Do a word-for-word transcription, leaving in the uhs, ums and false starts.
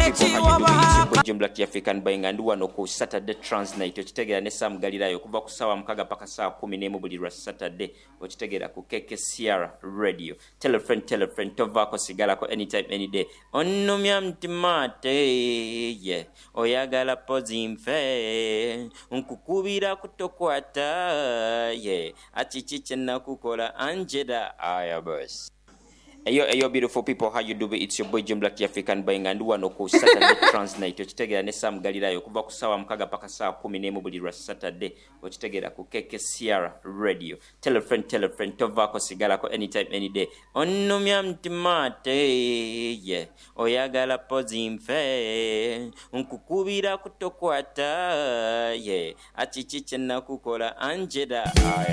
Jim Black African buying and one oko Saturday Transnight okitegera ne Sam Galirayo kuva ku sawa mukaga paka saa kumi n'emu buli lwa Saturday okitegera ku K K C R Radio. Tell a friend, tell a friend, tovako sigalako anytime any day. Onnomya mtimate yeah oyagala pozimfe nkukubira kutokwata yeah achichiche nakukola Angela Ayabus. Ayo, ayo, beautiful people, how you do it? It's your boy Jim Black African buying and one oko Saturday Transnight okitegera ne Sam Galirayo kuva ku sawa mukaga paka saa kumi n'emu buli lwa Saturday okitegera ku K K C R Radio. Tell a friend, tell a friend, tovako sigalako anytime any day. Onnomya mtimate yeah oyagala pozimfe nkukubira kutokwata yeah achichiche nakukola Angela.